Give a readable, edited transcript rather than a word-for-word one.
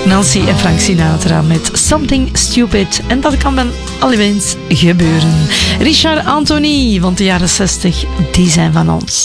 Nancy en Frank Sinatra met Something Stupid. En dat kan dan al eens gebeuren. Richard Anthony, want de jaren 60, die zijn van ons.